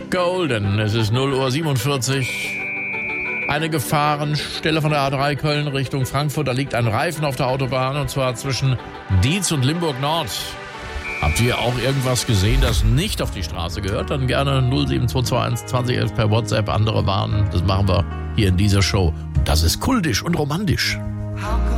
Golden, es ist 0:47 Uhr. Eine Gefahrenstelle von der A3 Köln Richtung Frankfurt. Da liegt ein Reifen auf der Autobahn, und zwar zwischen Dietz und Limburg Nord. Habt ihr auch irgendwas gesehen, das nicht auf die Straße gehört? Dann gerne 07221 2011 per WhatsApp. Andere warnen. Das machen wir hier in dieser Show. Das ist kultisch und romantisch. How